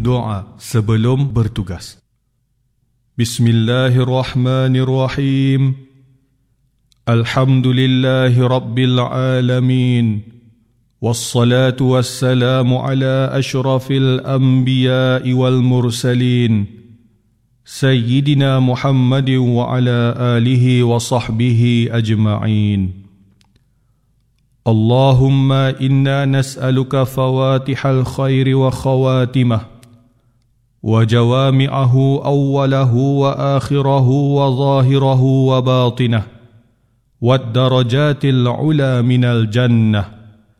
doa sebelum bertugas. Bismillahirrahmanirrahim. Alhamdulillahi Rabbil Alamin. Wassalatu wassalamu ala ashrafil anbiya'i wal mursalin. Sayyidina Muhammadin wa ala alihi wa sahbihi ajma'in. Allahumma inna nas'aluka fawatihal khairi wa khawatimah wa jawami'ahu awwalahu wa akhirahu wa zahirahu wa batinah wad darajatil ula minal jannah.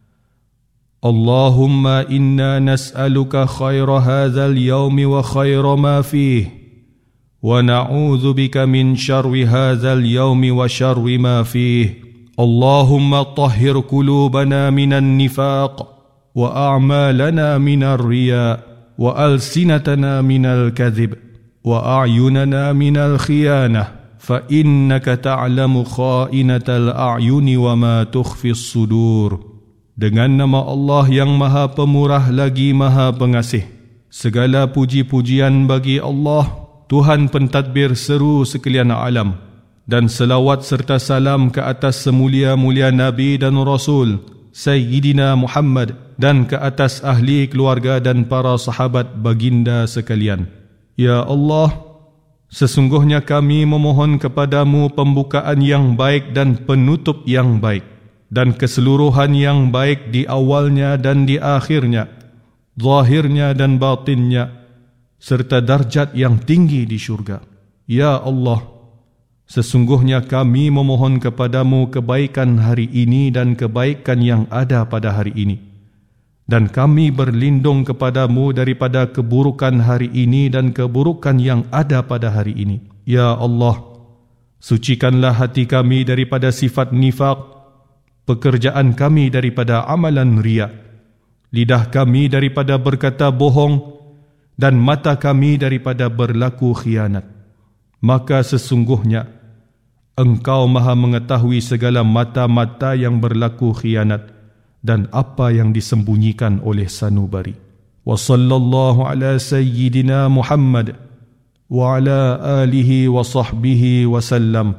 Allahumma inna nas'aluka khaira hadzal yawmi wa khaira ma fihi wa na'udzu bika min syarri hadzal yawmi wa syarri ma fihi. Allahumma tahhir qulubana minan nifaq wa a'malana minar riya wa alsinatana minal kadhib wa a'yunana minal khiyanah fa innaka ta'lamu kha'inatal a'yuni wa ma tukhfis sudur. Dengan nama Allah yang Maha Pemurah lagi Maha Pengasih, segala puji-pujian bagi Allah, Tuhan pentadbir seru sekalian alam, dan selawat serta salam ke atas semulia-mulia Nabi dan Rasul Sayyidina Muhammad, dan ke atas ahli keluarga dan para sahabat baginda sekalian. Ya Allah, sesungguhnya kami memohon kepadamu pembukaan yang baik dan penutup yang baik, dan keseluruhan yang baik di awalnya dan di akhirnya, zahirnya dan batinnya, serta darjat yang tinggi di syurga. Ya Allah, sesungguhnya kami memohon kepadamu kebaikan hari ini dan kebaikan yang ada pada hari ini. Dan kami berlindung kepadamu daripada keburukan hari ini dan keburukan yang ada pada hari ini. Ya Allah, sucikanlah hati kami daripada sifat nifaq, pekerjaan kami daripada amalan riya, lidah kami daripada berkata bohong, dan mata kami daripada berlaku khianat. Maka sesungguhnya Engkau Maha mengetahui segala mata-mata yang berlaku khianat dan apa yang disembunyikan oleh sanubari. Wa sallallahu ala sayyidina Muhammad wa ala alihi wa sahbihi wa sallam.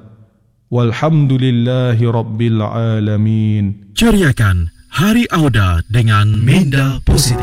Walhamdulillahi rabbil alamin. Ceriakan Hari Auda dengan Minda Positif.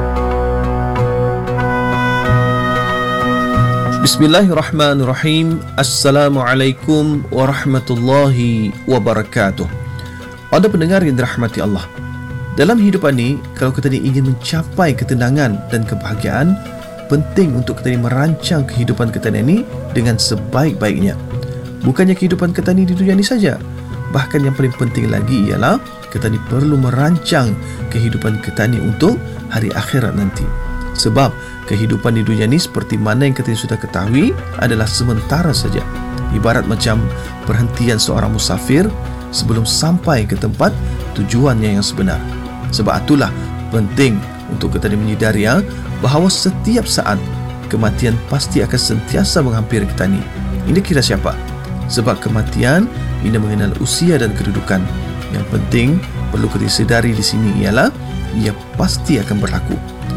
Bismillahirrahmanirrahim. Assalamualaikum warahmatullahi wabarakatuh. Pada pendengar yang dirahmati Allah, dalam hidupan ini, kalau kita ingin mencapai ketenangan dan kebahagiaan, penting untuk kita merancang kehidupan kita ini dengan sebaik-baiknya. Bukannya kehidupan kita ini di dunia ini saja, bahkan yang paling penting lagi ialah kita perlu merancang kehidupan kita ini untuk hari akhirat nanti. Sebab kehidupan di dunia ini seperti mana yang kita sudah ketahui adalah sementara saja. Ibarat macam perhentian seorang musafir sebelum sampai ke tempat tujuannya yang sebenar. Sebab itulah penting untuk kita menyedari bahawa setiap saat kematian pasti akan sentiasa menghampiri kita ni. Ini kira siapa? Sebab kematian ini mengenal usia dan kedudukan. Yang penting perlu kita sedari di sini ialah ia pasti akan berlaku.